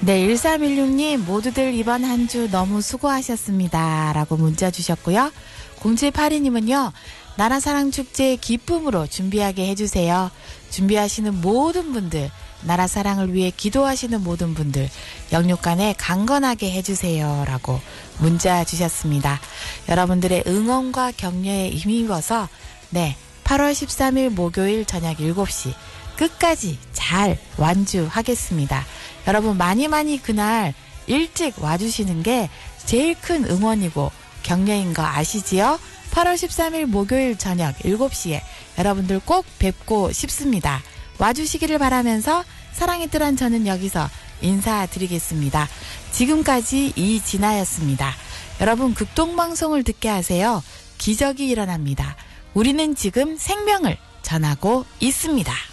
네, 1316님 모두들 이번 한 주 너무 수고하셨습니다 라고 문자 주셨고요. 0782님은요. 나라사랑축제 기쁨으로 준비하게 해주세요. 준비하시는 모든 분들, 나라사랑을 위해 기도하시는 모든 분들 영육간에 강건하게 해주세요 라고 문자 주셨습니다. 여러분들의 응원과 격려에 힘입어서 8월 13일 목요일 저녁 7시 끝까지 잘 완주하겠습니다. 여러분 많이 그날 일찍 와주시는 게 제일 큰 응원이고 격려인 거 아시지요? 8월 13일 목요일 저녁 7시에 여러분들 꼭 뵙고 싶습니다. 와주시기를 바라면서 사랑의 뜰한 저는 여기서 인사드리겠습니다. 지금까지 이진아였습니다. 여러분 극동방송을 듣게 하세요. 기적이 일어납니다. 우리는 지금 생명을 전하고 있습니다.